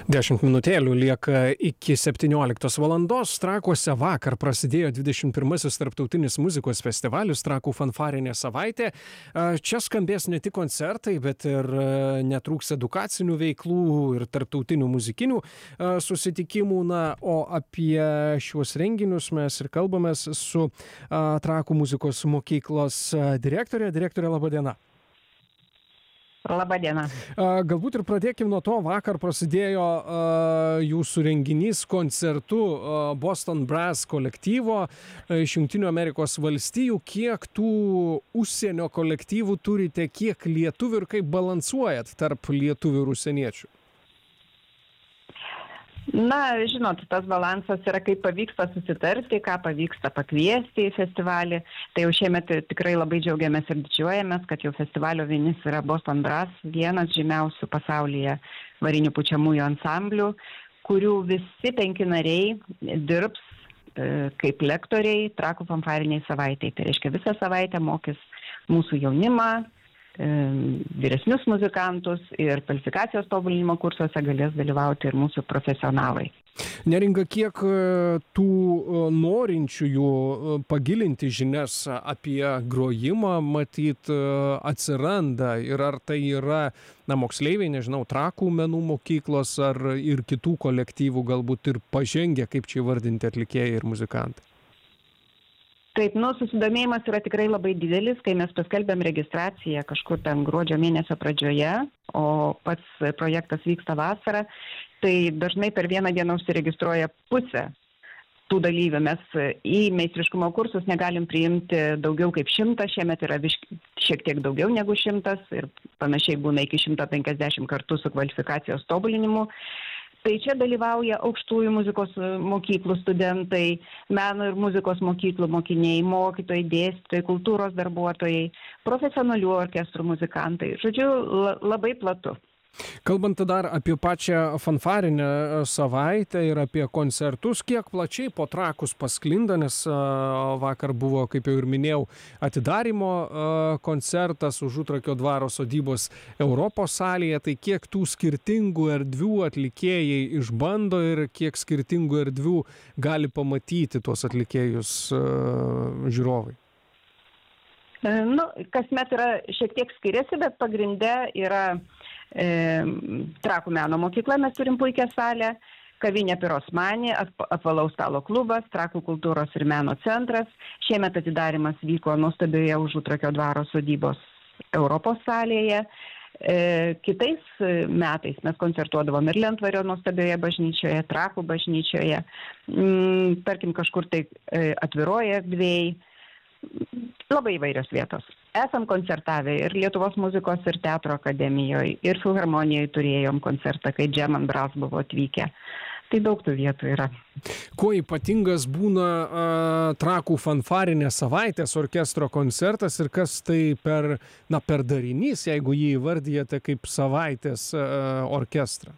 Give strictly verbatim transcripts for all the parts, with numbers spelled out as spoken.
Dešimt minutėlių lieka iki septynioliktos valandos. Trakuose vakar prasidėjo dvidešimt pirmasis tarptautinis muzikos festivalis Trakų fanfarinė savaitė. Čia skambės ne tik koncertai, bet ir netrūks edukacinių veiklų ir tarptautinių muzikinių susitikimų. Na, o apie šiuos renginius mes ir kalbamės su Trakų muzikos mokyklos direktorė. Direktorė, laba diena. Labą dieną. Galbūt ir pradėkim nuo to, vakar prasidėjo uh, jūsų renginys koncertu uh, Boston Brass kolektyvo iš Jungtinių Amerikos valstijų. Kiek tų užsienio kolektyvų turite, kiek lietuvių ir kaip balansuojat tarp lietuvių ir užsieniečių? Na, žinot, tas balansas yra, kaip pavyksta susitarti, ką pavyksta pakviesti į festivalį. Tai jau šiemet tikrai labai džiaugiamės ir didžiuojamės, kad jau festivalio vienis yra Boston Brass, vienas žymiausių pasaulyje varinių pučiamųjų ansamblių, kurių visi penki nariai dirbs e, kaip lektoriai Trakų fanfariniai savaitei. Tai reiškia, visą savaitę mokys mūsų jaunimą, vyresnius muzikantus ir kvalifikacijos tobulinimo kursuose galės dalyvauti ir mūsų profesionalai. Neringa, kiek tų norinčiųjų pagilinti žinias apie grojimą matyt atsiranda ir ar tai yra na, moksleiviai, nežinau, Trakų menų mokyklos ar ir kitų kolektyvų galbūt ir pažengę, kaip čia įvardinti atlikėjai ir muzikantai? Taip, nu, susidomėjimas yra tikrai labai didelis, kai mes paskelbėm registraciją kažkur ten gruodžio mėnesio pradžioje, o pats projektas vyksta vasarą, tai dažnai per vieną dieną užsiregistruoja pusę tų dalyvių. Mes į meistriškumo kursus negalim priimti daugiau kaip šimtą, šiemet yra viš, šiek tiek daugiau negu šimtas ir panašiai būna iki šimto penkiasdešimt kartų su kvalifikacijos tobulinimu. Tai čia dalyvauja aukštųjų muzikos mokyklų studentai, meno ir muzikos mokyklų mokiniai, mokytojai, dėstytojai, kultūros darbuotojai, profesionalių orkestrų muzikantai. Žodžiu, labai platu. Kalbant dar apie pačią fanfarinę savaitę ir apie koncertus, kiek plačiai po Trakus pasklinda, nes vakar buvo, kaip jau ir minėjau, atidarymo koncertas Užutrakio dvaro sodybos Europos salėje, tai kiek tų skirtingų erdvių atlikėjai išbando ir kiek skirtingų erdvių gali pamatyti tuos atlikėjus žiūrovai? Nu, kasmet yra šiek tiek skiriasi, bet pagrinde yra E, Trakų meno mokykla, mes turim puikią salę, kavinė Pirosmanė, apvalaus stalo klubas, Trakų kultūros ir meno centras. Šiemet atidarimas vyko nuostabioje Užutrakio dvaro sodybos Europos salėje. E, kitais metais mes koncertuodavom ir Lentvario nuostabioje bažnyčioje, Trakų bažnyčioje, mm, tarkim kažkur tai e, atviroje erdvėj. Labai įvairios vietos. Esam koncertavę ir Lietuvos muzikos ir teatro akademijoje, ir filharmonijoje turėjom koncertą, kai Džeman Brass buvo atvykę. Tai daug tų vietų yra. Kuo ypatingas būna a, Trakų fanfarinės savaitės orkestro koncertas ir kas tai per, na, per darinys, jeigu jį įvardyjate kaip savaitės a, orkestrą?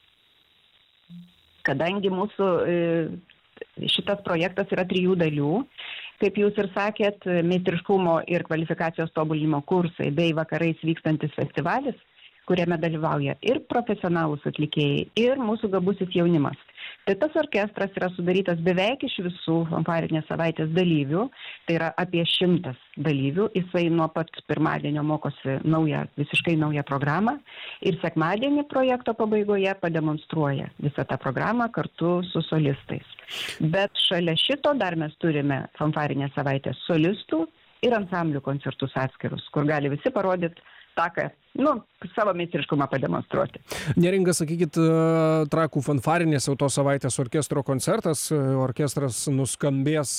Kadangi mūsų e, šitas projektas yra trijų dalių, kaip jūs ir sakėt, meistriškumo ir kvalifikacijos tobulinimo kursai bei vakarais vykstantis festivalis, kuriame dalyvauja ir profesionalūs atlikėjai, ir mūsų gabusis jaunimas. Tai tas orkestras yra sudarytas beveik iš visų fanfarinės savaitės dalyvių, tai yra apie šimtas dalyvių, jisai nuo pat pirmadienio mokosi naują, visiškai naują programą ir sekmadienį projekto pabaigoje pademonstruoja visą tą programą kartu su solistais. Bet šalia šito dar mes turime fanfarinės savaitės solistų ir ansamblių koncertus atskirus, kur gali visi parodyti tą, ką, nu, savo meistriškumą pademonstruoti. Neringa, sakykit, Trakų fanfarinės jau tos savaitės orkestro koncertas, orkestras nuskambės